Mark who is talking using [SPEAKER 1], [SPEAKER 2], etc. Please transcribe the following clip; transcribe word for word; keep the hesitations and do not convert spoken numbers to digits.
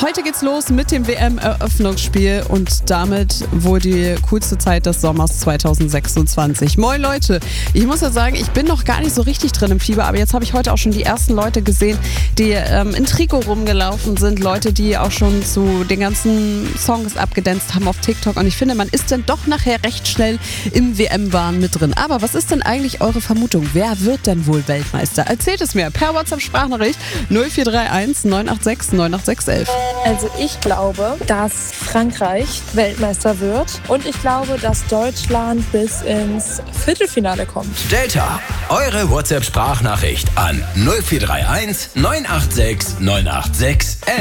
[SPEAKER 1] Heute geht's los mit dem W M-Eröffnungsspiel und damit wohl die coolste Zeit des Sommers zwanzig sechsundzwanzig. Moin Leute, ich muss ja sagen, ich bin noch gar nicht so richtig drin im Fieber, aber jetzt habe ich heute auch schon die ersten Leute gesehen, die ähm, in Trikot rumgelaufen sind, Leute, die auch schon zu den ganzen Songs abgedanzt haben auf TikTok, und ich finde, man ist dann doch nachher recht schnell im W M-Wahn mit drin. Aber was ist denn eigentlich eure Vermutung? Wer wird denn wohl Weltmeister? Erzählt es mir per WhatsApp-Sprachnachricht null vier drei eins neun acht sechs neun acht sechs eins.
[SPEAKER 2] Also ich glaube, dass Frankreich Weltmeister wird und ich glaube, dass Deutschland bis ins Viertelfinale kommt.
[SPEAKER 3] Delta, eure WhatsApp-Sprachnachricht an null vier drei eins neun acht sechs neun acht sechs elf.